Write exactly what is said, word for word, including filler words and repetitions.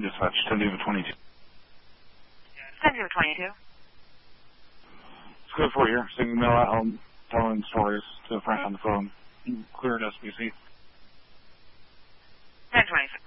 Dispatch, ten Diva twenty-two. ten Diva twenty-two. It's good for you. Singing Mill at home, telling stories to a friend on the phone. Clear at S B C. ten twenty-six.